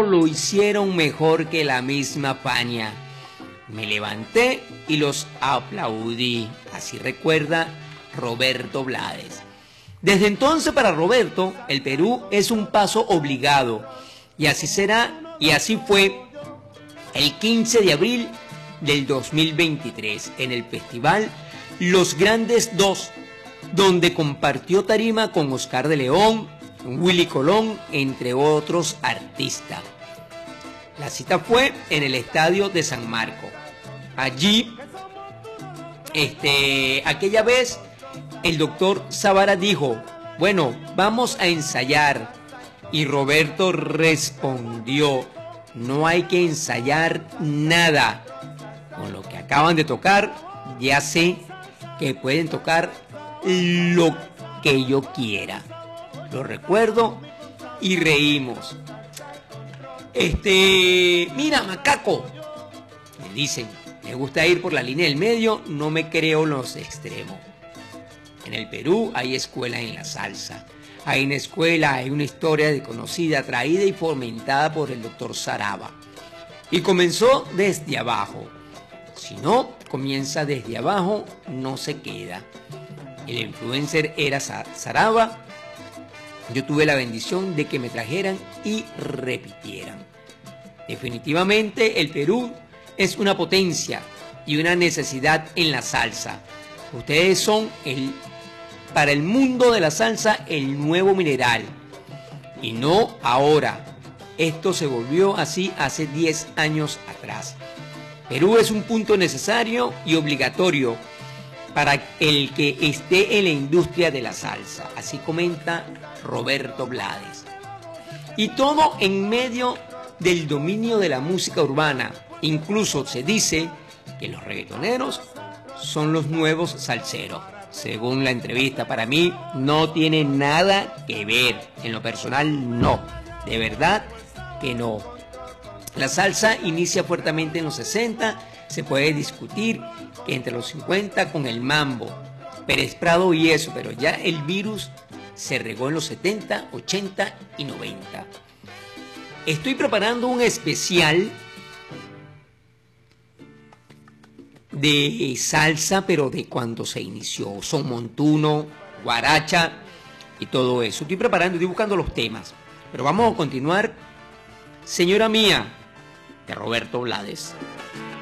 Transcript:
lo hicieron mejor que la misma Fania. Me levanté y los aplaudí. Así recuerda Roberto Blades. Desde entonces para Roberto, el Perú es un paso obligado. Y así será, y así fue el 15 de abril del 2023 en el festival Los Grandes Dos, donde compartió tarima con Oscar de León, Willy Colón, entre otros artistas. La cita fue en el estadio de San Marco. Allí, aquella vez, el doctor Zavara dijo, bueno, vamos a ensayar. Y Roberto respondió, no hay que ensayar nada. Con lo que acaban de tocar, ya sé que pueden tocar lo que yo quiera. Lo recuerdo y reímos. Mira, macaco, me dicen, me gusta ir por la línea del medio, no me creo los extremos. En el Perú hay escuela en la salsa. Hay una escuela, hay una historia desconocida, traída y fomentada por el doctor Saraba. Y comenzó desde abajo. Si no comienza desde abajo, no se queda. El influencer era Saraba. Yo tuve la bendición de que me trajeran y repitieran. Definitivamente el Perú es una potencia y una necesidad en la salsa. Ustedes son para el mundo de la salsa el nuevo mineral. Y no ahora. Esto se volvió así hace 10 años atrás. Perú es un punto necesario y obligatorio para el que esté en la industria de la salsa. Así comenta Roberto Blades. Y todo en medio del dominio de la música urbana. Incluso se dice que los reggaetoneros son los nuevos salseros. Según la entrevista, para mí no tiene nada que ver. En lo personal, no. De verdad que no. La salsa inicia fuertemente en los 60. Se puede discutir que entre los 50 con el mambo, Pérez Prado y eso, pero ya el virus se regó en los 70, 80 y 90. Estoy preparando un especial de salsa, pero de cuando se inició, son montuno, guaracha y todo eso. Estoy preparando, estoy buscando los temas, pero vamos a continuar. Señora mía, de Roberto Blades.